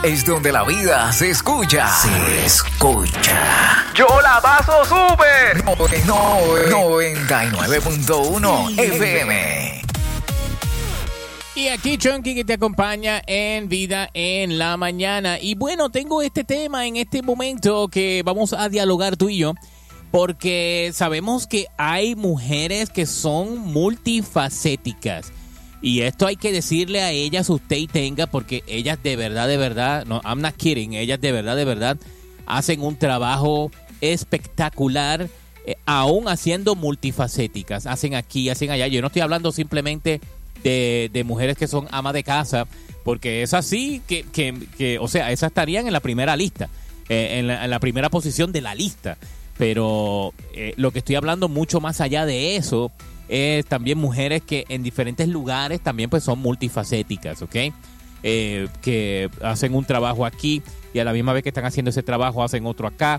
es donde la vida se escucha. Se escucha. ¡Yo la paso súper! 99.1 FM. Y aquí Chunky que te acompaña en Vida en la Mañana. Y bueno, tengo este tema en este momento que vamos a dialogar tú y yo, porque sabemos que hay mujeres que son multifacéticas. Y esto hay que decirle a ellas, usted y tenga, porque ellas de verdad, no, I'm not kidding, ellas de verdad, hacen un trabajo espectacular, aún haciendo multifacéticas. Hacen aquí, hacen allá. Yo no estoy hablando simplemente de mujeres que son amas de casa, porque es así que o sea, esas estarían en la primera lista, en la primera posición de la lista. Pero lo que estoy hablando mucho más allá de eso es también mujeres que en diferentes lugares también pues son multifacéticas, ¿ok? Que hacen un trabajo aquí y a la misma vez que están haciendo ese trabajo hacen otro acá.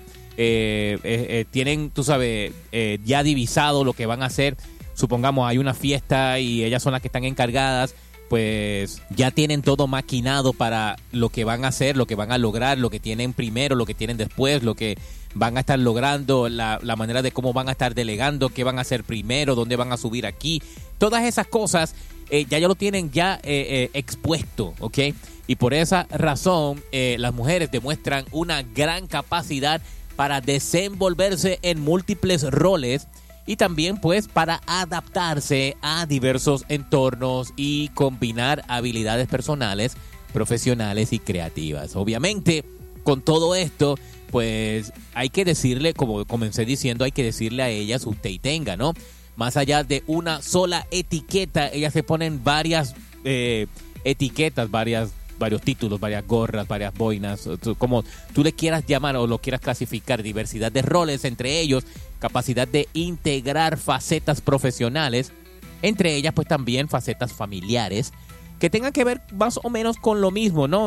Tienen, tú sabes, ya divisado lo que van a hacer. Supongamos hay una fiesta y ellas son las que están encargadas, pues ya tienen todo maquinado para lo que van a hacer, lo que van a lograr, lo que tienen primero, lo que tienen después, lo que van a estar logrando, la manera de cómo van a estar delegando, qué van a hacer primero, dónde van a subir aquí. Todas esas cosas ya lo tienen ya expuesto, ¿ok? Y por esa razón las mujeres demuestran una gran capacidad para desenvolverse en múltiples roles y también pues para adaptarse a diversos entornos y combinar habilidades personales, profesionales y creativas. Obviamente, con todo esto, pues hay que decirle, como comencé diciendo, hay que decirle a ellas usted y tenga, ¿no? Más allá de una sola etiqueta, ellas se ponen varias etiquetas, varios títulos, varias gorras, varias boinas, como tú le quieras llamar o lo quieras clasificar, diversidad de roles entre ellos, capacidad de integrar facetas profesionales, entre ellas pues también facetas familiares, que tengan que ver más o menos con lo mismo, ¿no?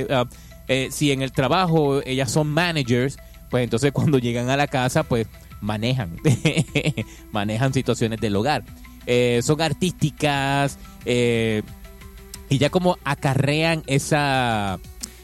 Si en el trabajo ellas son managers, pues entonces cuando llegan a la casa pues manejan situaciones del hogar. Son artísticas, y ya como acarrean esa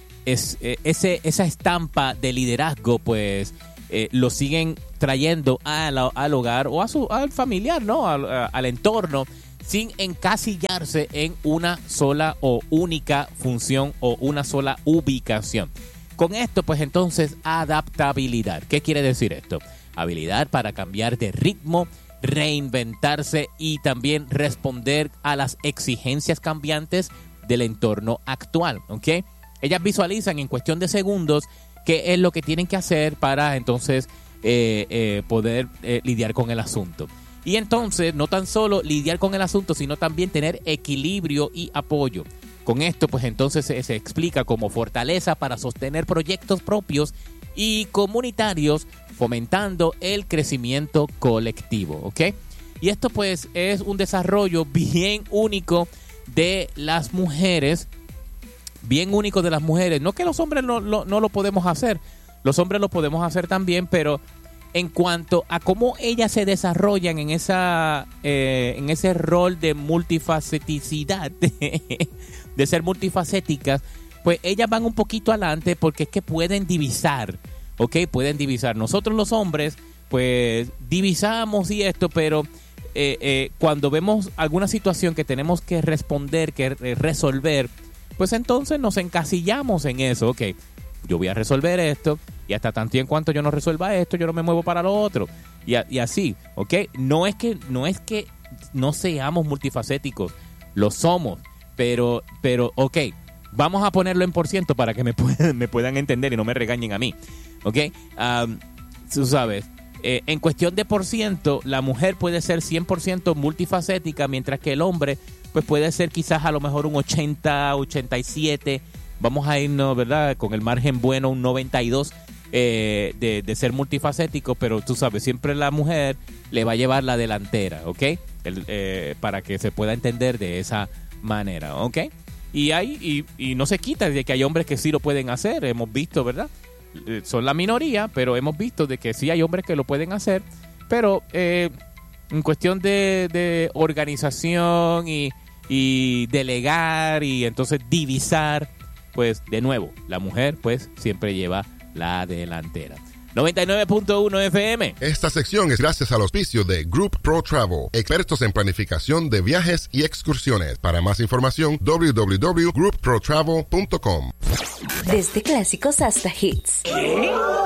estampa de liderazgo, pues lo siguen trayendo al hogar o al familiar, ¿no? Al entorno, sin encasillarse en una sola o única función o una sola ubicación. Con esto, pues entonces, adaptabilidad. ¿Qué quiere decir esto? Habilidad para cambiar de ritmo, reinventarse y también responder a las exigencias cambiantes del entorno actual, ¿ok? Ellas visualizan en cuestión de segundos qué es lo que tienen que hacer para entonces poder lidiar con el asunto. Y entonces no tan solo lidiar con el asunto, sino también tener equilibrio y apoyo. Con esto, pues entonces se explica como fortaleza para sostener proyectos propios y comunitarios, fomentando el crecimiento colectivo, ¿ok? Y esto pues es un desarrollo bien único de las mujeres, No que los hombres no lo podemos hacer, los hombres lo podemos hacer también, pero en cuanto a cómo ellas se desarrollan en ese rol de multifaceticidad, de ser multifacéticas, pues ellas van un poquito adelante porque es que pueden divisar, ¿ok? Pueden divisar. Nosotros los hombres, pues divisamos y esto, pero cuando vemos alguna situación que tenemos que responder, que resolver, pues entonces nos encasillamos en eso, ¿ok? Yo voy a resolver esto y hasta tanto y en cuanto yo no resuelva esto, yo no me muevo para lo otro. Y así, ¿ok? No es que no seamos multifacéticos, lo somos, pero ok, vamos a ponerlo en % para que me puedan entender y no me regañen a mí, ¿ok? Tú sabes, en cuestión de %, la mujer puede ser 100% multifacética, mientras que el hombre pues puede ser quizás a lo mejor un 80, 87, vamos a irnos, ¿verdad? Con el margen bueno, un 92 de ser multifacético, pero tú sabes, siempre la mujer le va a llevar la delantera, ¿ok? Para que se pueda entender de esa manera, ¿ok? Y no se quita de que hay hombres que sí lo pueden hacer, hemos visto, ¿verdad? Son la minoría, pero hemos visto de que sí hay hombres que lo pueden hacer, pero en cuestión de organización y delegar y entonces divisar, pues de nuevo, la mujer pues siempre lleva la delantera. 99.1 FM. Esta sección es gracias al auspicio de Group Pro Travel, expertos en planificación de viajes y excursiones. Para más información, www.groupprotravel.com. Desde clásicos hasta hits.